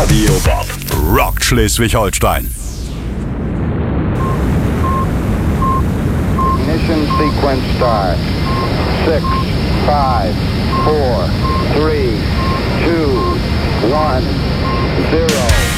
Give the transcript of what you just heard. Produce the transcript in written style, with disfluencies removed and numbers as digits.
Radio Bob rockt Schleswig-Holstein. Ignition sequence start. 6, 5, 4, 3, 2, 1, 0.